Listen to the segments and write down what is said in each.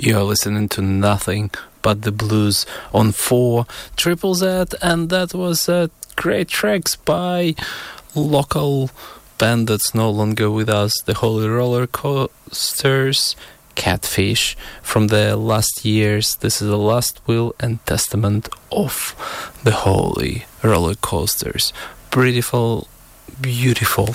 You're listening to Nothing But the Blues on 4 Triple Z, and that was great tracks by local band that's no longer with us, the Holy Roller Coasters, Catfish, from their last years. This is the last will and testament of the Holy Roller Coasters. Beautiful, beautiful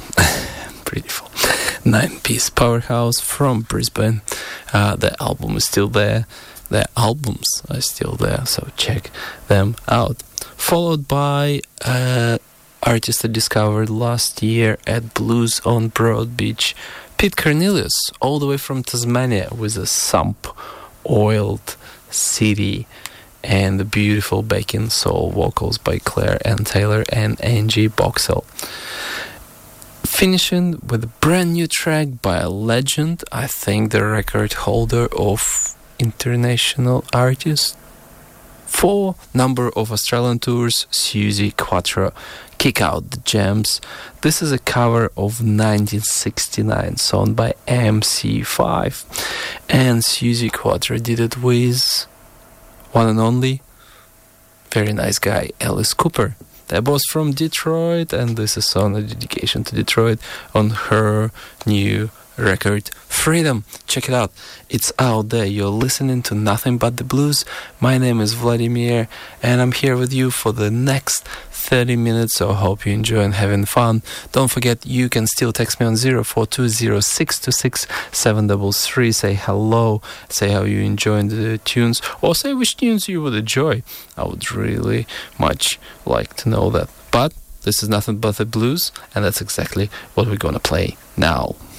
9-piece powerhouse from Brisbane. The album is still there. Their albums are still there, so check them out. Followed by artist I discovered last year at Blues on Broad Beach, Pete Cornelius, all the way from Tasmania, with a sump oiled CD and the beautiful backing soul vocals by Claire Ann Taylor and Angie Boxell. Finishing with a brand new track by a legend, I think the record holder of international artist for number of Australian tours, Suzi Quatro. Kick Out the Jams. This is a cover of 1969 song by MC5, and Suzi Quatro did it with one and only very nice guy, Alice Cooper. They're both from Detroit, and this is on a dedication to Detroit on her new record, Freedom. Check it out. It's out there. You're listening to Nothing But the Blues. My name is Vladimir, and I'm here with you for the next 30 minutes, so I hope you enjoy and having fun. Don't forget, you can still text me on 0420-626-733. Say hello, say how you enjoying the tunes, or say which tunes you would enjoy. I would really much like to know that. But this is Nothing But the Blues, and that's exactly what we're gonna play now.